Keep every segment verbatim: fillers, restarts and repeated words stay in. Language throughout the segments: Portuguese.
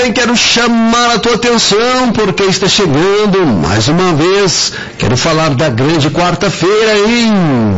também quero chamar a tua atenção, porque está chegando mais uma vez. Quero falar da grande quarta-feira em...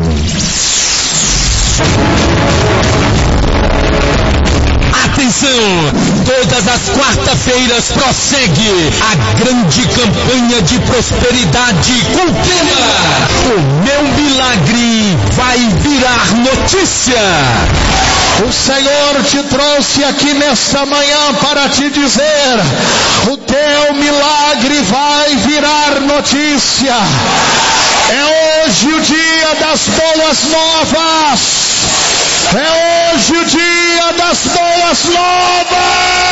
Atenção! Todas as quarta-feiras prossegue a grande campanha de prosperidade com o tema: o meu milagre vai virar notícia. O Senhor te trouxe aqui nesta manhã para te dizer: o teu milagre vai virar notícia. É hoje o dia das boas novas. É hoje o dia das boas novas.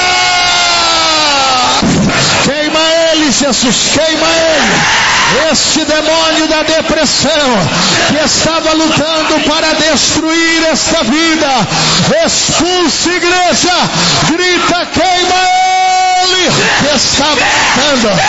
Queima ele, Jesus, queima ele. Este demônio da depressão que estava lutando para destruir esta vida, expulse, igreja, grita, queima ele, que estava lutando.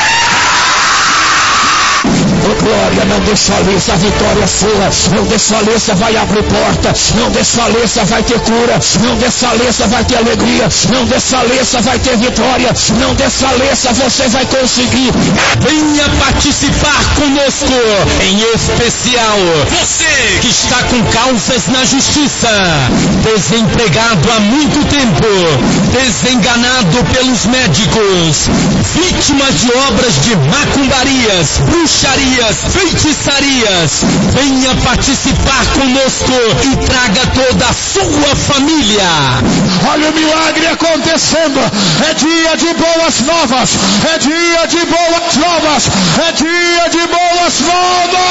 Oh, glória, não desfaleça, a vitória é sua. Não desfaleça, vai abrir porta. Não desfaleça, vai ter cura. Não desfaleça, vai ter alegria. Não desfaleça, vai ter vitória. Não desfaleça, você vai conseguir. Venha participar conosco, em especial você que está com causas na justiça, desempregado há muito tempo, desenganado pelos médicos, vítima de obras de macumbarias, bruxaria, feitiçarias. Venha participar conosco e traga toda a sua família. Olha o milagre acontecendo. É dia de boas novas. É dia de boas novas. É dia de boas novas.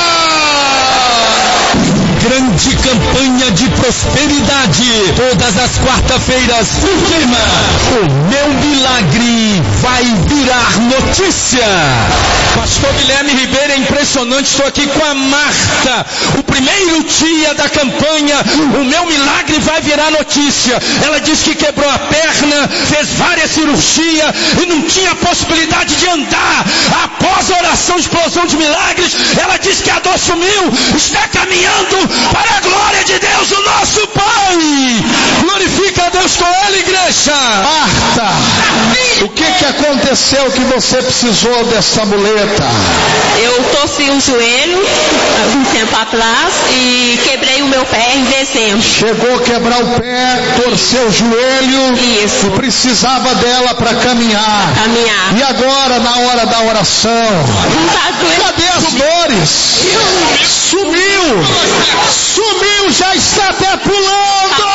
Grande campanha de prosperidade, todas as quarta-feiras, o tema: o meu milagre vai virar notícia. Pastor Guilherme Ribeiro, é impressionante, estou aqui com a Marta, o primeiro dia da campanha, o meu milagre vai virar notícia. Ela disse que quebrou a perna, fez várias cirurgias e não tinha possibilidade de andar. Após a oração, explosão de milagres, ela disse que a dor sumiu, está caminhando para a glória de Deus, o nosso Pai. Glorifica a Deus com ela, igreja. Marta, o que que aconteceu que você precisou dessa muleta? Eu torci o joelho um tempo atrás e quebrei o meu pé em dezembro. Chegou a quebrar o pé, torceu o joelho. Isso. E precisava dela para caminhar. Caminhar. E agora, na hora da oração, Não tá doendo. cadê as dores? Sumiu! Sumiu, já está até pulando!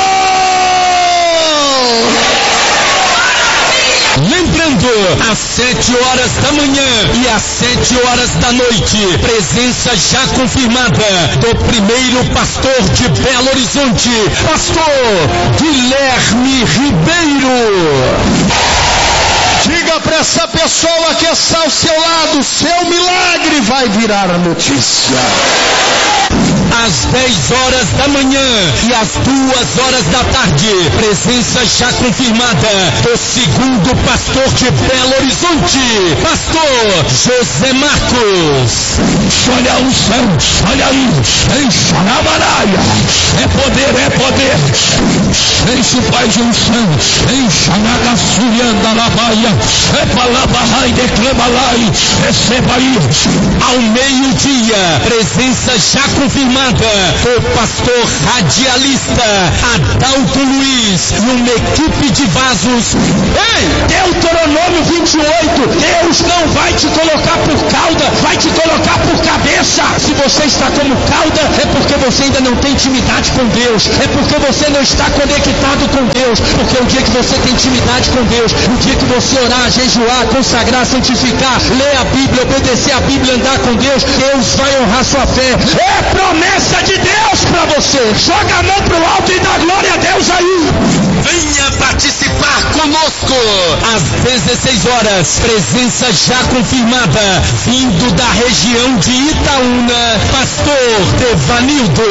Lembrando, às sete horas da manhã e às sete horas da noite, presença já confirmada do primeiro pastor de Belo Horizonte, pastor Guilherme Ribeiro. Diga para essa pessoa que está ao seu lado, seu milagre vai virar notícia. Às dez horas da manhã e às duas horas da tarde, presença já confirmada do segundo pastor de Belo Horizonte, pastor José Marcos. Olha o céu, olha aí, enche na baraia, é poder, é poder, enche o Pai de unção, enche na gaçulhanda na baia, é palabarai, declamalai, receba aí. Ao meio-dia, presença já confirmada, o pastor radialista Adalto Luiz e uma equipe de vasos. Ei, Deuteronômio vinte e oito, Deus não vai te colocar por cauda, vai te colocar por cabeça. Se você está como cauda, é porque você ainda não tem intimidade com Deus, é porque você não está conectado com Deus, porque o dia que você tem intimidade com Deus, o dia que você orar, jejuar, consagrar, santificar, ler a Bíblia, obedecer a Bíblia, andar com Deus, Deus vai honrar sua fé. É promessa de Deus para você. Joga a mão pro alto e dá glória a Deus aí. Venha participar conosco às dezesseis horas, presença já confirmada, vindo da região de Itaúna, pastor Devanildo.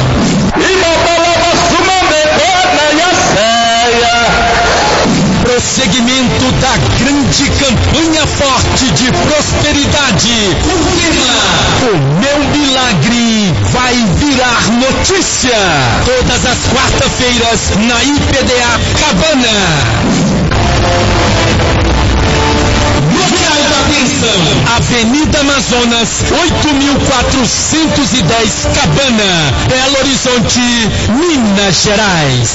Prosseguimento da grande campanha forte de prosperidade. Confirma, o meu milagre vai virar notícia. Todas as quarta-feiras na I P D A Cabana. Avenida Amazonas, oito mil quatrocentos e dez, Cabana, Belo Horizonte, Minas Gerais.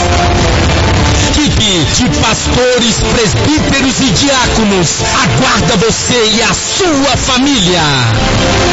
Equipe de pastores, presbíteros e diáconos aguarda você e a sua família.